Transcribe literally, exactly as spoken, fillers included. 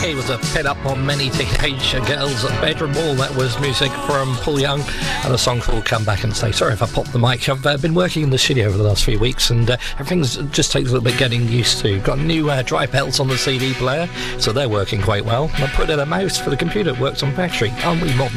He was a pin up on many teenage girls' bedroom wall. That was music from Paul Young and a song called Come Back and Stay. Sorry if I popped the mic. I've uh, been working in the studio over the last few weeks, and uh, everything's just takes a little bit getting used to. Got new uh, dry belts on the C D player, so they're working quite well. I put in a mouse for the computer. It works on battery. Aren't we modern?